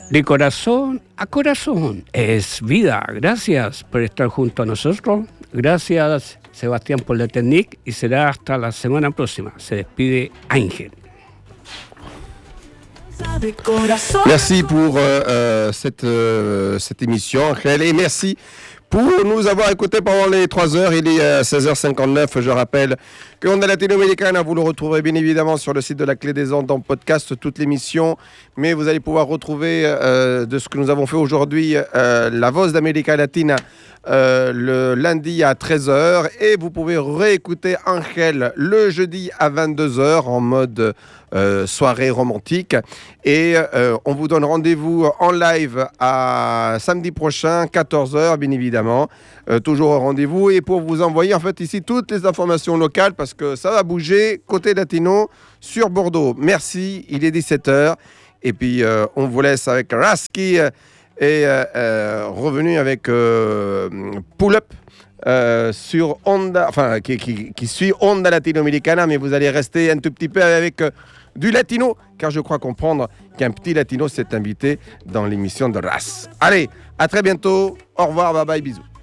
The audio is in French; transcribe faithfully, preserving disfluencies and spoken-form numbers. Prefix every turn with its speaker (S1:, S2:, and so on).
S1: De corazón a corazón. Es vida. Gracias por estar junto a nosotros. Gracias, Sebastián, por la técnica. Y será hasta la semana próxima. Se despide Ángel.
S2: Merci pour euh, euh, cette, euh, cette émission, Angel, et merci pour nous avoir écoutés pendant les trois heures. Il est euh, seize heures cinquante-neuf. Je rappelle que Onda Latino-Americana, vous le retrouverez bien évidemment sur le site de la Clé des Ondes en podcast, toute l'émission. Mais vous allez pouvoir retrouver euh, de ce que nous avons fait aujourd'hui euh, la Voz d'América Latina euh, le lundi à treize heures. Et vous pouvez réécouter Angel le jeudi à vingt-deux heures en mode euh, soirée romantique. Et euh, on vous donne rendez-vous en live à samedi prochain, quatorze heures, bien évidemment. Euh, toujours au rendez-vous. Et pour vous envoyer en fait ici toutes les informations locales, parce que ça va bouger côté latino sur Bordeaux. Merci, il est dix-sept heures. Et puis euh, on vous laisse avec Rasky euh, et euh, euh, revenu avec euh, Pull Up euh, sur Onda, enfin qui, qui, qui suit Onda Latino-Americana, mais vous allez rester un tout petit peu avec euh, du latino, car je crois comprendre qu'un petit latino s'est invité dans l'émission de Ras. Allez, à très bientôt. Au revoir, bye bye, bisous.